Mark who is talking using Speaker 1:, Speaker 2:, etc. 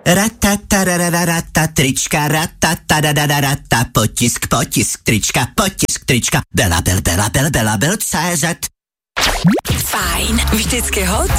Speaker 1: Ratatarararata, trička, ratatarararata, potisk, trička, Bela, CZ.
Speaker 2: Fajn, vždycky hot